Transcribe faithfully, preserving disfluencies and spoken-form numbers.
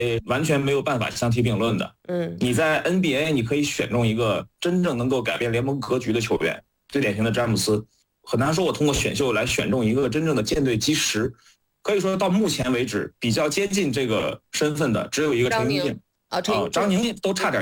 完全没有办法相提并论的。 嗯， 你在 N B A 你可以选中一个真正能够改变联盟格局的球员，最典型的詹姆斯，很难说我通过选秀来选中一个真正的舰队基石。可以说到目前为止比较接近这个身份的只有一个陈英俊啊， 张宁都差点